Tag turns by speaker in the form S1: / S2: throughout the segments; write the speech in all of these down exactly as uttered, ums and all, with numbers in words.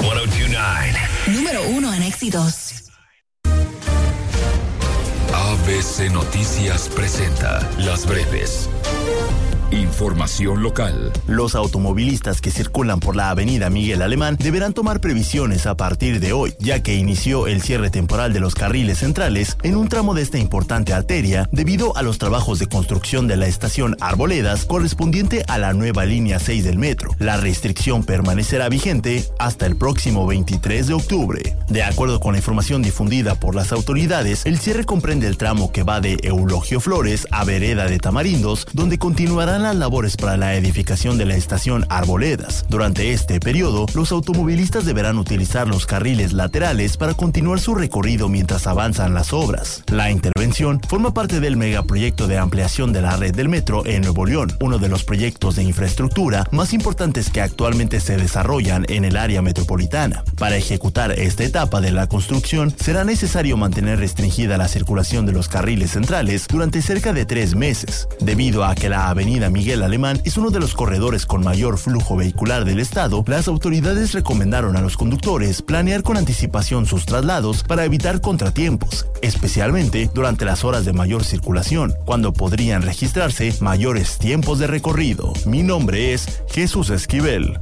S1: ciento dos punto nueve.
S2: Número uno en éxitos.
S1: A B C Noticias presenta Las Breves. Información local.
S3: Los automovilistas que circulan por la avenida Miguel Alemán deberán tomar previsiones a partir de hoy, ya que inició el cierre temporal de los carriles centrales en un tramo de esta importante arteria debido a los trabajos de construcción de la estación Arboledas correspondiente a la nueva línea seis del metro. La restricción permanecerá vigente hasta el próximo veintitrés de octubre. De acuerdo con la información difundida por las autoridades, el cierre comprende el tramo que va de Eulogio Flores a Vereda de Tamarindos, donde continuarán las labores para la edificación de la estación Arboledas. Durante este periodo, los automovilistas deberán utilizar los carriles laterales para continuar su recorrido mientras avanzan las obras. La intervención forma parte del megaproyecto de ampliación de la red del metro en Nuevo León, uno de los proyectos de infraestructura más importantes que actualmente se desarrollan en el área metropolitana. Para ejecutar esta etapa de la construcción, será necesario mantener restringida la circulación de los carriles centrales durante cerca de tres meses, debido a que la avenida Miguel Alemán es uno de los corredores con mayor flujo vehicular del estado. Las autoridades recomendaron a los conductores planear con anticipación sus traslados para evitar contratiempos, especialmente durante las horas de mayor circulación, cuando podrían registrarse mayores tiempos de recorrido. Mi nombre es Jesús Esquivel.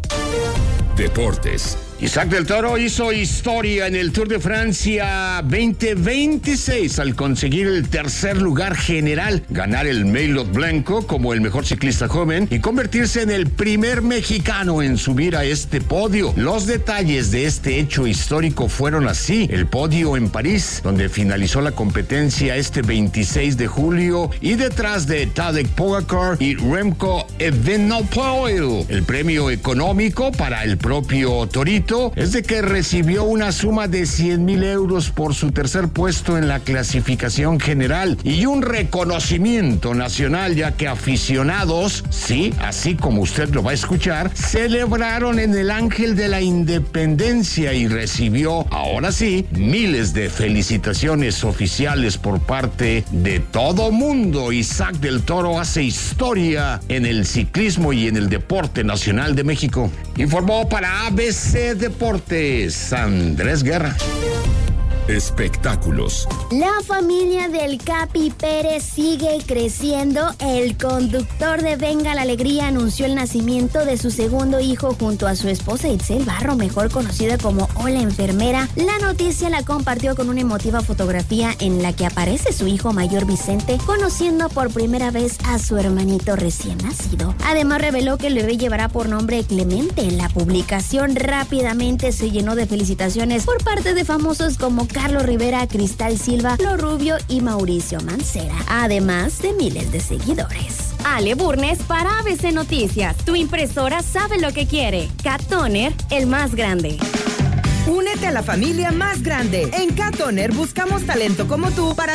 S1: Deportes.
S4: Isaac del Toro hizo historia en el Tour de Francia veinte veintiséis al conseguir el tercer lugar general, ganar el Maillot Blanco como el mejor ciclista joven y convertirse en el primer mexicano en subir a este podio. Los detalles de este hecho histórico fueron así: el podio en París, donde finalizó la competencia este veintiséis de julio y detrás de Tadej Pogačar y Remco Evenepoel. El premio económico para el propio Torito es de que recibió una suma de cien mil euros por su tercer puesto en la clasificación general y un reconocimiento nacional, ya que aficionados, sí, así como usted lo va a escuchar, celebraron en el Ángel de la Independencia y recibió, ahora sí, miles de felicitaciones oficiales por parte de todo mundo. Isaac del Toro hace historia en el ciclismo y en el deporte nacional de México. Informó para A B C Deportes, Andrés Guerra.
S1: Espectáculos.
S5: La familia del Capi Pérez sigue creciendo. El conductor de Venga la Alegría anunció el nacimiento de su segundo hijo junto a su esposa Itzel Barro, mejor conocida como Hola Enfermera. La noticia la compartió con una emotiva fotografía en la que aparece su hijo mayor Vicente conociendo por primera vez a su hermanito recién nacido. Además reveló que el bebé llevará por nombre Clemente. La publicación rápidamente se llenó de felicitaciones por parte de famosos como Carlos Rivera, Cristal Silva, Lo Rubio y Mauricio Mancera, además de miles de seguidores.
S6: Ale Burnes para A B C Noticias. Tu impresora sabe lo que quiere. Cat Toner, el más grande.
S7: Únete a la familia más grande. En Cat Toner buscamos talento como tú para